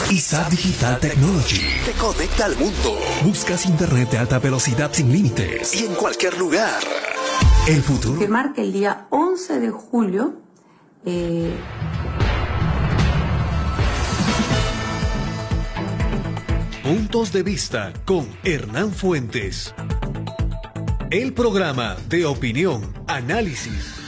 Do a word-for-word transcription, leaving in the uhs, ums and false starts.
ISAT Digital Technology te conecta al mundo. Buscas internet de alta velocidad sin límites y en cualquier lugar. El futuro. Que marca el día once de julio. Eh... Puntos de vista con Hernán Fuentes. El programa de opinión, análisis,